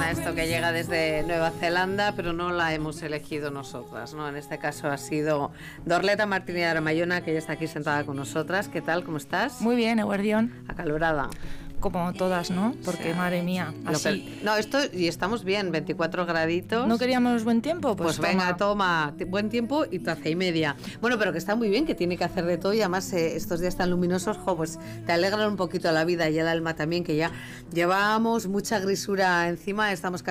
suena esto que llega desde Nueva Zelanda, pero no la hemos elegido nosotras, ¿no? En este caso ha sido Dorleta Martínez de Aramayona, que ya está aquí sentada con nosotras. ¿Qué tal? ¿Cómo estás? Muy bien, Eguardión. Acalorada. Como todas, ¿no? Porque, sí, madre mía, así... No, esto, y estamos bien, 24 graditos. ¿No queríamos buen tiempo? Pues venga, toma, buen tiempo y taza y media. Bueno, pero que está muy bien, que tiene que hacer de todo y además estos días tan luminosos, pues te alegran un poquito la vida y el alma también, que ya llevamos mucha grisura encima, estamos casi